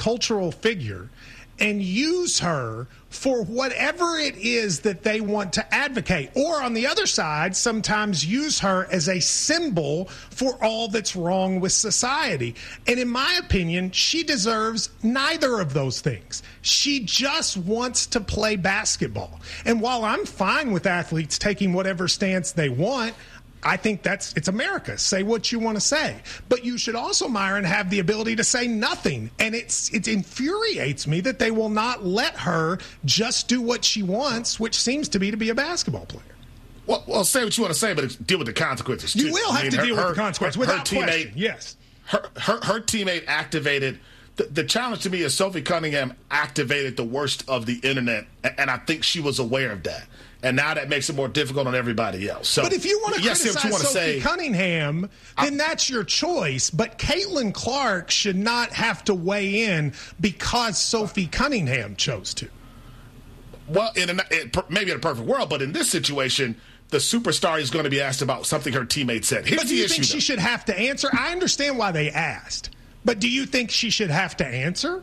cultural figure and use her for whatever it is that they want to advocate. Or on the other side, sometimes use her as a symbol for all that's wrong with society. And in my opinion, she deserves neither of those things. She just wants to play basketball. And while I'm fine with athletes taking whatever stance they want, I think it's America. Say what you want to say. But you should also, Myron, have the ability to say nothing. And it infuriates me that they will not let her just do what she wants, which seems to be a basketball player. Well, say what you want to say, but deal with the consequences, too. You will have to deal with the consequences, without question, yes. Her teammate activated the challenge to me is Sophie Cunningham activated the worst of the internet, and I think she was aware of that. And now that makes it more difficult on everybody else. So, but if you want to criticize Sophie Cunningham, then that's your choice. But Caitlin Clark should not have to weigh in because Sophie Cunningham chose to. Well, maybe in a perfect world, but in this situation, the superstar is going to be asked about something her teammate said. But do you think she should have to answer? I understand why they asked. But do you think she should have to answer?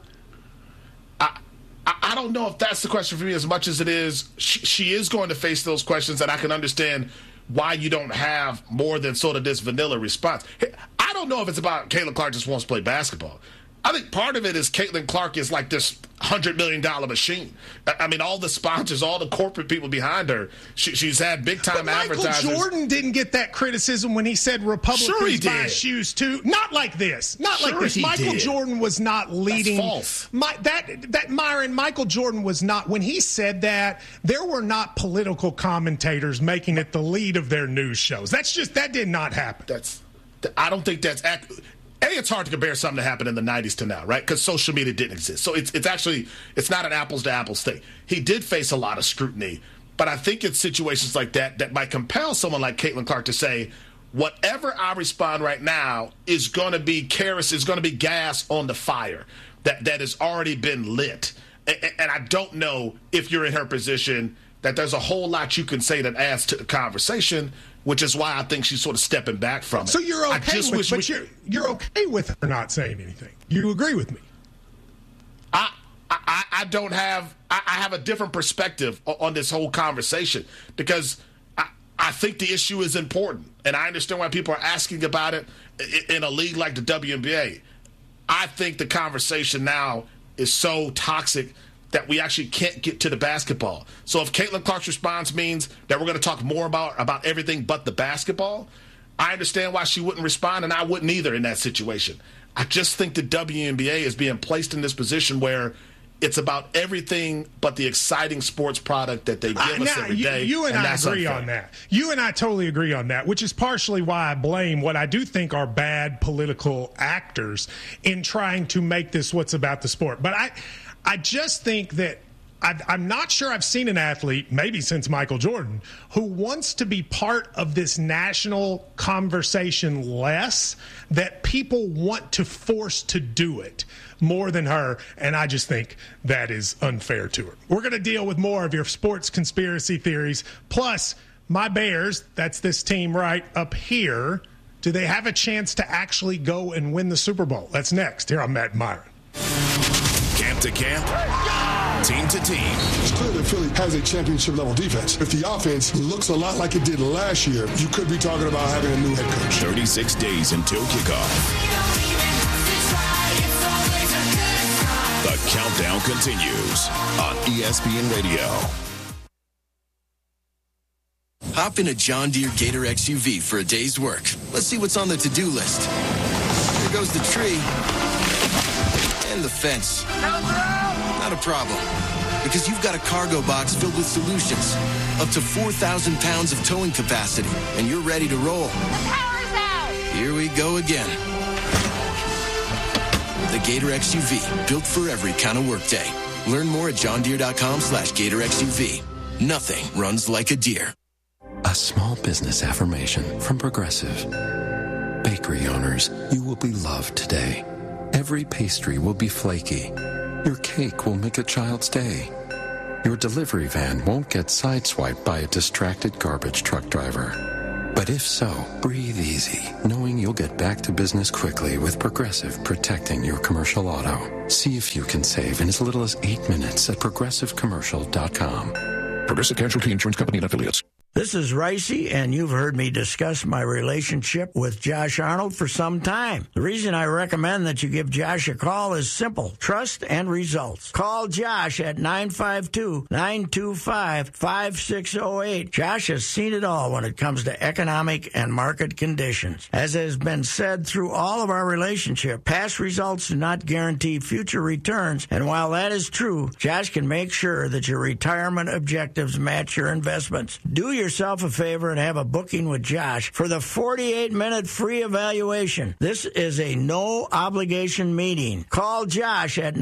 I don't know if that's the question for me as much as it is. She is going to face those questions, and I can understand why you don't have more than sort of this vanilla response. I don't know if it's about Caitlin Clark just wants to play basketball. I think part of it is Caitlin Clark is like this $100 million machine. I mean, all the sponsors, all the corporate people behind her, she's had big-time advertisers. Michael Jordan didn't get that criticism when he said Republicans buy shoes too. Not like this. Not like this. Michael Jordan was not leading. That's false. Myron, Michael Jordan was not. When he said that, there were not political commentators making it the lead of their news shows. That did not happen. I don't think that's accurate. It's hard to compare something that happened in the 90s to now, right? Because social media didn't exist. So it's not an apples-to-apples thing. He did face a lot of scrutiny, but I think it's situations like that might compel someone like Caitlin Clark to say, whatever I respond right now is going to be gas on the fire that has already been lit. And I don't know if you're in her position that there's a whole lot you can say that adds to the conversation, which is why I think she's sort of stepping back from it. So you're okay you're okay with her not saying anything. You agree with me? I don't have – I have a different perspective on this whole conversation because I think the issue is important, and I understand why people are asking about it in a league like the WNBA. I think the conversation now is so toxic that we actually can't get to the basketball. So if Caitlin Clark's response means that we're going to talk more about everything but the basketball, I understand why she wouldn't respond, and I wouldn't either in that situation. I just think the WNBA is being placed in this position where it's about everything but the exciting sports product that they give us every day. You and I agree on that. You and I totally agree on that, which is partially why I blame what I do think are bad political actors in trying to make this what's about the sport. But I just think that I'm not sure I've seen an athlete, maybe since Michael Jordan, who wants to be part of this national conversation less, that people want to force to do it more than her, and I just think that is unfair to her. We're going to deal with more of your sports conspiracy theories, plus my Bears, that's this team right up here, do they have a chance to actually go and win the Super Bowl? That's next here on Matt Myron. Camp to camp, team to team. It's clear that Philly has a championship-level defense. If the offense looks a lot like it did last year, you could be talking about having a new head coach. 36 days until kickoff. The countdown continues on ESPN Radio. Hop in a John Deere Gator XUV for a day's work. Let's see what's on the to-do list. There goes the tree. And the fence. Not a problem. Because you've got a cargo box filled with solutions. Up to 4,000 pounds of towing capacity. And you're ready to roll. The power's out! Here we go again. The Gator XUV. Built for every kind of workday. Learn more at johndeere.com/Gator XUV. Nothing runs like a deer. A small business affirmation from Progressive. Bakery owners, you will be loved today. Every pastry will be flaky. Your cake will make a child's day. Your delivery van won't get sideswiped by a distracted garbage truck driver. But if so, breathe easy, knowing you'll get back to business quickly with Progressive protecting your commercial auto. See if you can save in as little as 8 minutes at progressivecommercial.com. Progressive Casualty Insurance Company and Affiliates. This is Ricey, and you've heard me discuss my relationship with Josh Arnold for some time. The reason I recommend that you give Josh a call is simple: trust and results. Call Josh at 952-925-5608. Josh has seen it all when it comes to economic and market conditions. As has been said through all of our relationship, past results do not guarantee future returns, and while that is true, Josh can make sure that your retirement objectives match your investments. Do yourself a favor and have a booking with Josh for the 48-minute free evaluation. This is a no-obligation meeting. Call Josh at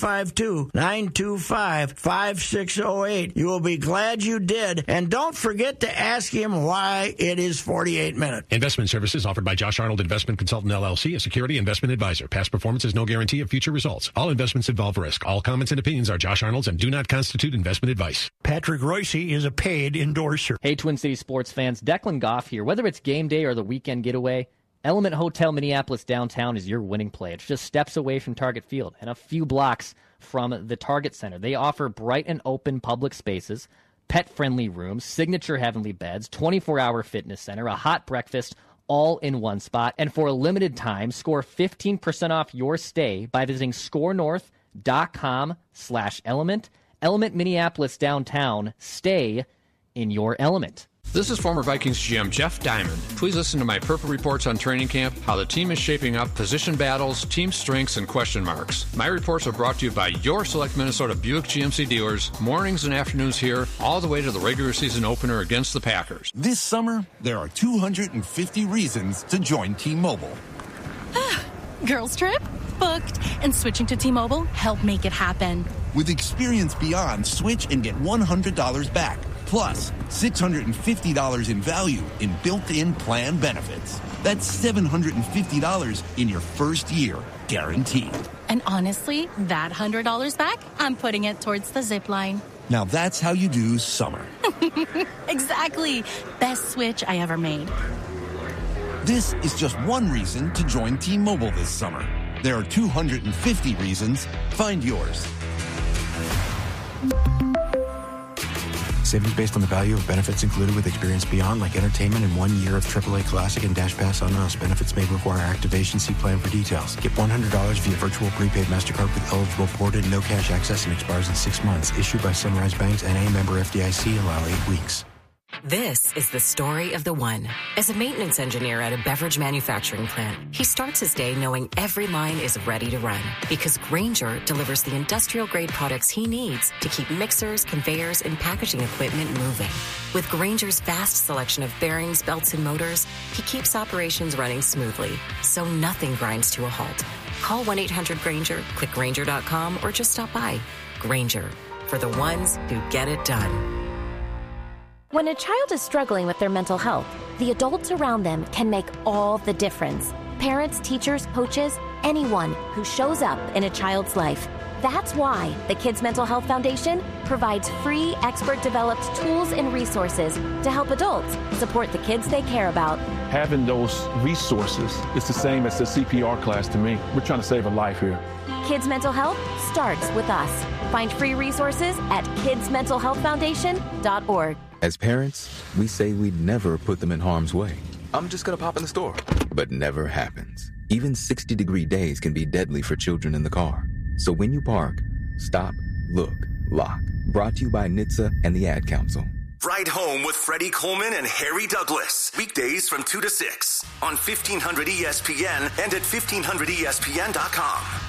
952-925-5608. You will be glad you did, and don't forget to ask him why it is 48 minutes. Investment services offered by Josh Arnold Investment Consultant, LLC, a security investment advisor. Past performance is no guarantee of future results. All investments involve risk. All comments and opinions are Josh Arnold's and do not constitute investment advice. Patrick Royce is a paid endorser. Hey, Twin City sports fans, Declan Goff here. Whether it's game day or the weekend getaway, Element Hotel Minneapolis downtown is your winning play. It's just steps away from Target Field and a few blocks from the Target Center. They offer bright and open public spaces, pet-friendly rooms, signature heavenly beds, 24-hour fitness center, a hot breakfast, all in one spot. And for a limited time, score 15% off your stay by visiting scorenorth.com/element. Element Minneapolis downtown. Stay in your element. This is former Vikings GM Jeff Diamond. Please listen to my Purple Reports on training camp, how the team is shaping up, position battles, team strengths, and question marks. My reports are brought to you by your select Minnesota Buick GMC dealers, mornings and afternoons here, all the way to the regular season opener against the Packers. This summer, there are 250 reasons to join T-Mobile. Girls trip? Booked. And switching to T-Mobile helped make it happen. With Experience Beyond, switch and get $100 back. Plus, $650 in value in built-in plan benefits. That's $750 in your first year, guaranteed. And honestly, that $100 back, I'm putting it towards the zip line. Now that's how you do summer. Exactly. Best switch I ever made. This is just one reason to join T-Mobile this summer. There are 250 reasons. Find yours. Savings based on the value of benefits included with Experience Beyond, like entertainment and 1 year of AAA Classic and Dash Pass on us. Benefits may require activation. See plan for details. Get $100 via virtual prepaid MasterCard with eligible ported, no cash access, and expires in 6 months. Issued by Sunrise Banks, N.A. member FDIC. Allow 8 weeks. This is the story of the one. As a maintenance engineer at a beverage manufacturing plant, he starts his day knowing every line is ready to run because Grainger delivers the industrial-grade products he needs to keep mixers, conveyors, and packaging equipment moving. With Grainger's vast selection of bearings, belts, and motors, he keeps operations running smoothly, so nothing grinds to a halt. Call 1-800-GRAINGER, click Grainger.com, or just stop by. Grainger, for the ones who get it done. When a child is struggling with their mental health, the adults around them can make all the difference. Parents, teachers, coaches, anyone who shows up in a child's life. That's why the Kids Mental Health Foundation provides free, expert-developed tools and resources to help adults support the kids they care about. Having those resources is the same as the CPR class to me. We're trying to save a life here. Kids Mental Health starts with us. Find free resources at kidsmentalhealthfoundation.org. As parents, we say we'd never put them in harm's way. I'm just going to pop in the store. But never happens. Even 60-degree days can be deadly for children in the car. So when you park, stop, look, lock. Brought to you by NHTSA and the Ad Council. Ride Home with Freddie Coleman and Harry Douglas. Weekdays from 2 to 6 on 1500 ESPN and at 1500ESPN.com.